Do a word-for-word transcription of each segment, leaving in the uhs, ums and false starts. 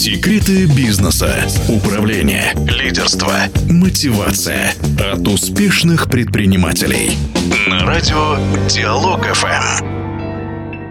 Секреты бизнеса, управления, лидерства, мотивация от успешных предпринимателей. На радио Диалог эф эм.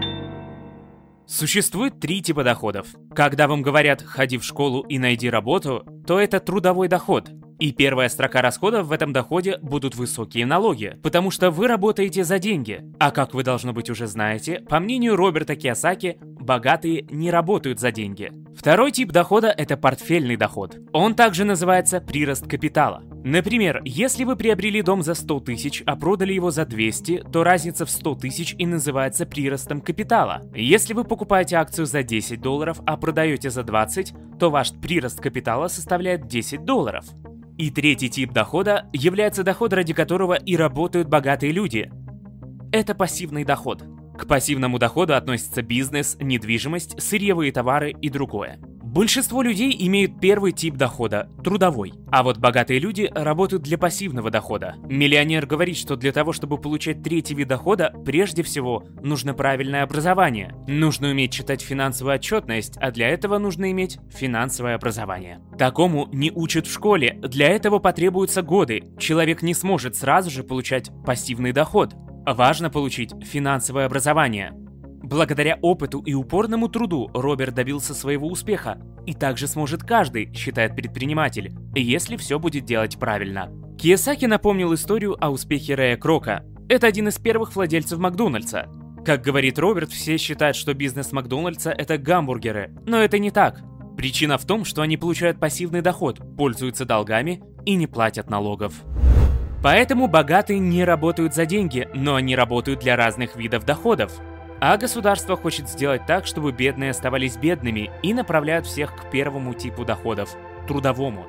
Существует три типа доходов. Когда вам говорят «ходи в школу и найди работу», то это трудовой доход. И первая строка расходов в этом доходе будут высокие налоги, потому что вы работаете за деньги. А как вы, должно быть, уже знаете, по мнению Роберта Кийосаки, богатые не работают за деньги. Второй тип дохода – это портфельный доход. Он также называется прирост капитала. Например, если вы приобрели дом за сто тысяч, а продали его за двести, то разница в сто тысяч и называется приростом капитала. Если вы покупаете акцию за десять долларов, а продаете за двадцать, то ваш прирост капитала составляет десять долларов. И третий тип дохода является доход, ради которого и работают богатые люди. Это пассивный доход. К пассивному доходу относятся бизнес, недвижимость, сырьевые товары и другое. Большинство людей имеют первый тип дохода – трудовой. А вот богатые люди работают для пассивного дохода. Миллионер говорит, что для того, чтобы получать третий вид дохода, прежде всего нужно правильное образование. Нужно уметь читать финансовую отчетность, а для этого нужно иметь финансовое образование. Такому не учат в школе, для этого потребуются годы. Человек не сможет сразу же получать пассивный доход. Важно получить финансовое образование. Благодаря опыту и упорному труду Роберт добился своего успеха. И также сможет каждый, считает предприниматель, если все будет делать правильно. Кийосаки напомнил историю о успехе Рэя Крока. Это один из первых владельцев Макдональдса. Как говорит Роберт, все считают, что бизнес Макдональдса – это гамбургеры. Но это не так. Причина в том, что они получают пассивный доход, пользуются долгами и не платят налогов. Поэтому богатые не работают за деньги, но они работают для разных видов доходов. А государство хочет сделать так, чтобы бедные оставались бедными и направляют всех к первому типу доходов – трудовому.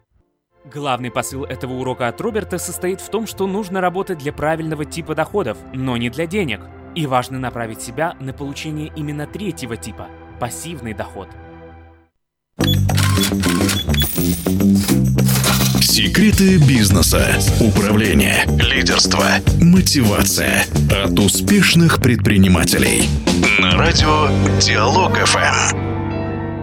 Главный посыл этого урока от Роберта состоит в том, что нужно работать для правильного типа доходов, но не для денег. И важно направить себя на получение именно третьего типа – пассивный доход. Секреты бизнеса, управления, лидерства, мотивация от успешных предпринимателей. На радио Диалог эф эм.